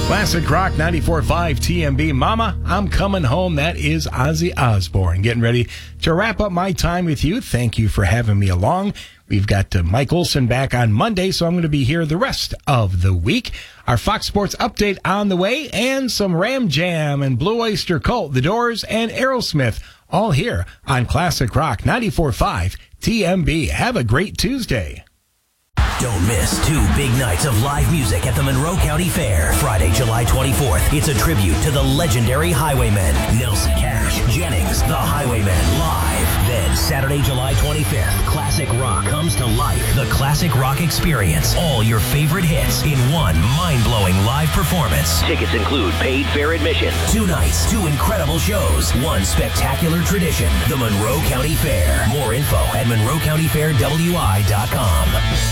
Classic Rock 94.5 TMB. Mama, I'm coming home. That is Ozzy Osbourne. Getting ready to wrap up my time with you. Thank you for having me along. We've got Mike Olson back on Monday, so I'm going to be here the rest of the week. Our Fox Sports update on the way, and some Ram Jam and Blue Oyster Cult, The Doors, and Aerosmith, all here on Classic Rock 94.5 TMB. Have a great Tuesday. Don't miss 2 big nights of live music at the Monroe County Fair. Friday, July 24th. It's a tribute to the legendary Highwaymen. Nelson Cash, Jennings, the Highwaymen live. Then Saturday, July 25th, Classic Rock comes to life. The Classic Rock Experience. All your favorite hits in one mind-blowing live performance. Tickets include paid fair admission. 2 nights, 2 incredible shows, 1 spectacular tradition. The Monroe County Fair. More info at MonroeCountyFairWI.com.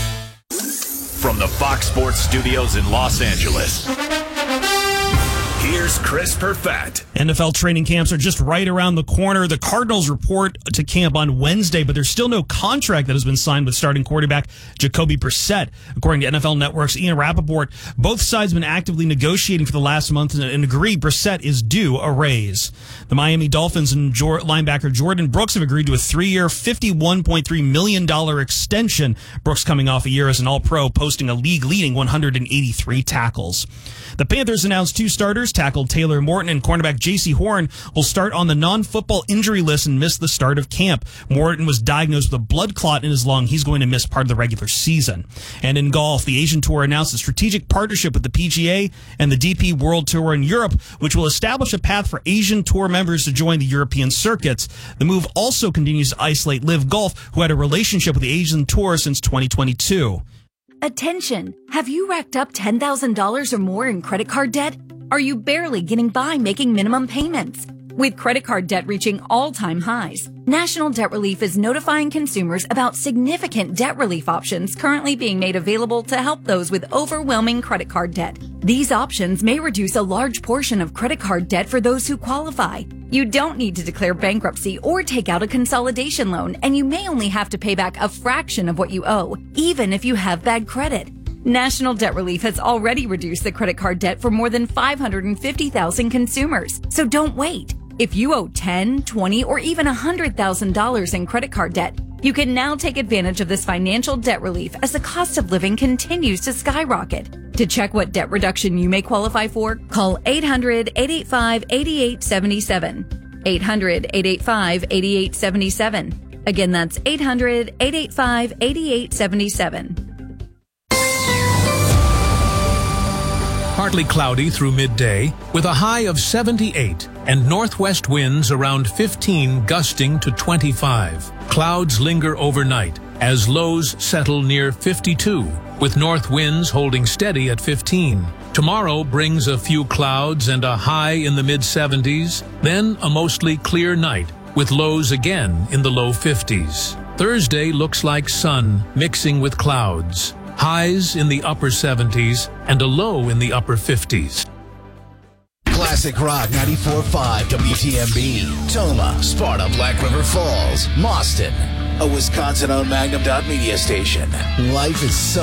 From the Fox Sports Studios in Los Angeles, here's Chris Perfett. NFL training camps are just right around the corner. The Cardinals report to camp on Wednesday, but there's still no contract that has been signed with starting quarterback Jacoby Brissett. According to NFL Network's Ian Rappaport, both sides have been actively negotiating for the last month and agree Brissett is due a raise. The Miami Dolphins and linebacker Jordan Brooks have agreed to a 3-year, $51.3 million extension. Brooks coming off a year as an All-Pro, posting a league-leading 183 tackles. The Panthers announced 2 starters. Tackle Taylor Morton and cornerback J.C. Horn will start on the non-football injury list and miss the start of camp. Morton was diagnosed with a blood clot in his lung. He's going to miss part of the regular season. And in golf, the Asian Tour announced a strategic partnership with the PGA and the DP World Tour in Europe, which will establish a path for Asian Tour members to join the European circuits. The move also continues to isolate Live Golf, who had a relationship with the Asian Tour since 2022. Attention! Have you racked up $10,000 or more in credit card debt? Are you barely getting by making minimum payments? With credit card debt reaching all-time highs, National Debt Relief is notifying consumers about significant debt relief options currently being made available to help those with overwhelming credit card debt. These options may reduce a large portion of credit card debt for those who qualify. You don't need to declare bankruptcy or take out a consolidation loan, and you may only have to pay back a fraction of what you owe, even if you have bad credit. National Debt Relief has already reduced the credit card debt for more than 550,000 consumers, so don't wait. If you owe $10,000, $20,000, or even $100,000 in credit card debt, you can now take advantage of this financial debt relief as the cost of living continues to skyrocket. To check what debt reduction you may qualify for, call 800-885-8877. 800-885-8877. Again, that's 800-885-8877. Partly cloudy through midday with a high of 78 and northwest winds around 15 gusting to 25. Clouds linger overnight as lows settle near 52 with north winds holding steady at 15. Tomorrow brings a few clouds and a high in the mid-70s, then a mostly clear night with lows again in the low 50s. Thursday looks like sun mixing with clouds. Highs in the upper 70s and a low in the upper 50s. Classic Rock 94.5 WTMB. Toma, Sparta, Black River Falls, Mauston. A Wisconsin-owned Magnum Media station. Life is so